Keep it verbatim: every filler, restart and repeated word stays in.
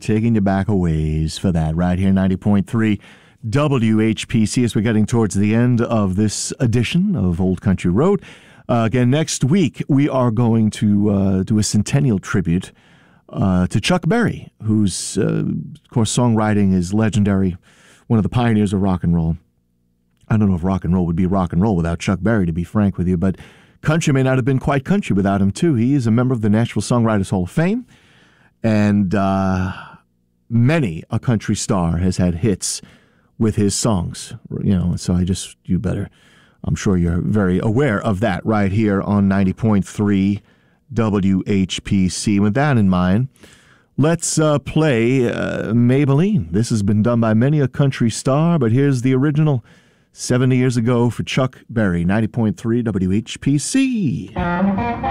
taking you back a ways for that right here, ninety point three W H P C, as we're getting towards the end of this edition of Old Country Road. Uh, again, next week, we are going to uh, do a centennial tribute uh, to Chuck Berry, whose, uh, of course, songwriting is legendary, one of the pioneers of rock and roll. I don't know if rock and roll would be rock and roll without Chuck Berry, to be frank with you, but country may not have been quite country without him, too. He is a member of the Nashville Songwriters Hall of Fame, and uh, many a country star has had hits with his songs, you know, so I just, you better, I'm sure you're very aware of that right here on ninety point three W H P C. With that in mind, let's uh, play uh, Maybelline. This has been done by many a country star, but here's the original seventy years ago for Chuck Berry, ninety point three W H P C.